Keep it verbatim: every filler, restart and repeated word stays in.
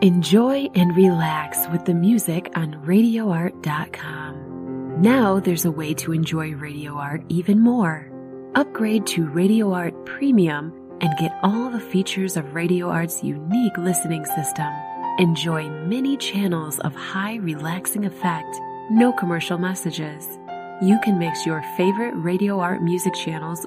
Enjoy and relax with the music on radio art dot com. Now there's a way to enjoy Radio Art even more. Upgrade to Radio Art Premium and get all the features of Radio Art's unique listening system. Enjoy many channels of high relaxing effect, no commercial messages. You can mix your favorite Radio Art music channels